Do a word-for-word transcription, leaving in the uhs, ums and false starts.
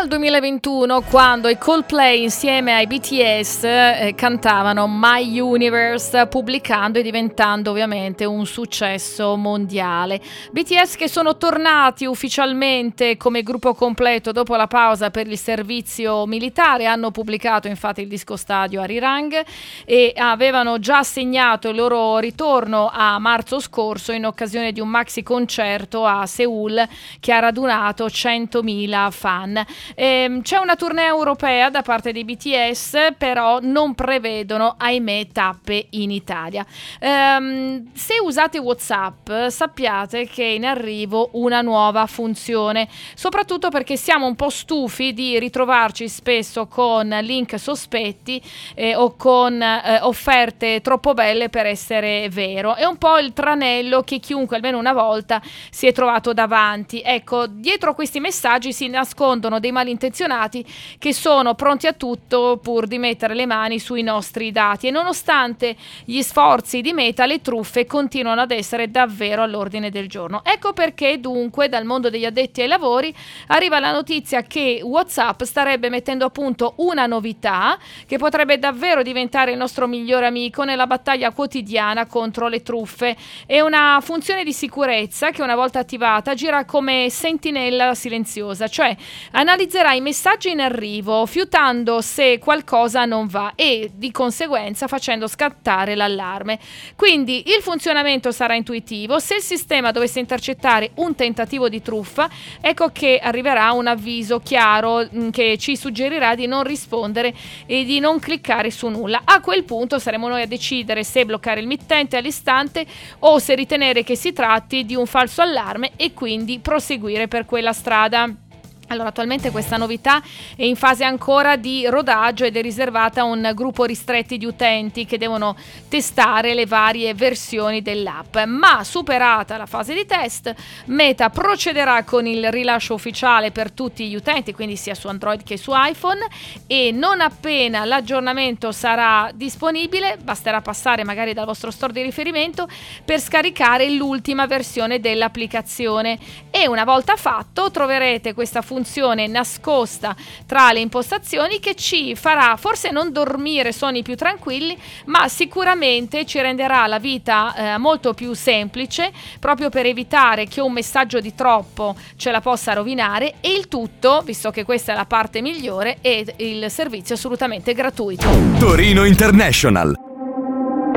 al duemilaventuno, quando i Coldplay insieme ai B T S eh, cantavano My Universe, pubblicando e diventando ovviamente un successo mondiale. B T S che sono tornati ufficialmente come gruppo completo dopo la pausa per il servizio militare, hanno pubblicato infatti il disco stadio Arirang e avevano già segnato il loro ritorno a marzo scorso in occasione di un maxi concerto a Seul che ha radunato centomila fan. Ehm, c'è una tournée europea da parte dei B T S, però non prevedono, ahimè, tappe in Italia. Ehm, se usate WhatsApp, sappiate che è in arrivo una nuova funzione, soprattutto perché siamo un po' stufi di ritrovarci spesso con link sospetti eh, o con eh, offerte troppo belle per essere vero. È un po' il tranello che chiunque almeno una volta si è trovato davanti. Ecco, dietro questi messaggi si nascondono dei malintenzionati che sono pronti a tutto pur di mettere le mani sui nostri dati, e nonostante gli sforzi di Meta, le truffe continuano ad essere davvero all'ordine del giorno. Ecco perché dunque dal mondo degli addetti ai lavori arriva la notizia che WhatsApp starebbe mettendo a punto una novità che potrebbe davvero diventare il nostro migliore amico nella battaglia quotidiana contro le truffe. È una funzione di sicurezza che una volta attivata gira come sentinella silenziosa, cioè analizzerà i messaggi in arrivo, fiutando se qualcosa non va e di conseguenza facendo scattare l'allarme. Quindi il funzionamento sarà intuitivo. Se il sistema dovesse intercettare un tentativo di truffa, ecco che arriverà un avviso chiaro mh, che ci suggerirà di non rispondere e di non cliccare su nulla. A quel punto saremo noi a decidere se bloccare il mittente all'istante o se ritenere che si tratti di un falso allarme e quindi proseguire per quella strada. Allora, attualmente questa novità è in fase ancora di rodaggio ed è riservata a un gruppo ristretti di utenti che devono testare le varie versioni dell'app. Ma superata la fase di test, Meta procederà con il rilascio ufficiale per tutti gli utenti, quindi sia su Android che su iPhone, e non appena l'aggiornamento sarà disponibile basterà passare magari dal vostro store di riferimento per scaricare l'ultima versione dell'applicazione, e una volta fatto troverete questa funzione funzione nascosta tra le impostazioni che ci farà forse non dormire sonni più tranquilli, ma sicuramente ci renderà la vita eh, molto più semplice, proprio per evitare che un messaggio di troppo ce la possa rovinare, e il tutto, visto che questa è la parte migliore, è il servizio assolutamente gratuito. Torino International,